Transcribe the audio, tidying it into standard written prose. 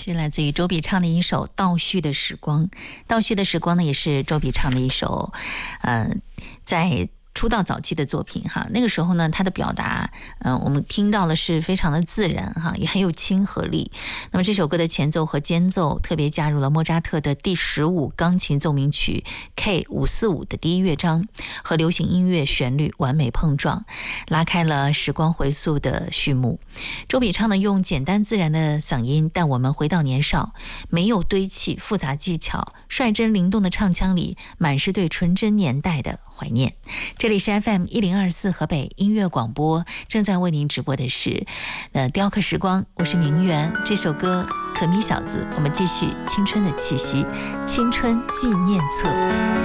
是来自于周笔畅的一首《倒叙的时光》。《倒叙的时光》呢，也是周笔畅的一首，在出道早期的作品哈。那个时候呢，他的表达，我们听到的是非常的自然哈，也很有亲和力。那么这首歌的前奏和间奏特别加入了莫扎特的第15钢琴奏鸣曲 K545的第一乐章，和流行音乐旋律完美碰撞，拉开了时光回溯的序幕。周笔畅呢，用简单自然的嗓音带我们回到年少，没有堆砌复杂技巧，率真灵动的唱腔里满是对纯真年代的怀念。这里是 FM1024 河北音乐广播，正在为您直播的是雕刻时光，我是明媛。这首歌可米小子，我们继续青春的气息，青春纪念册。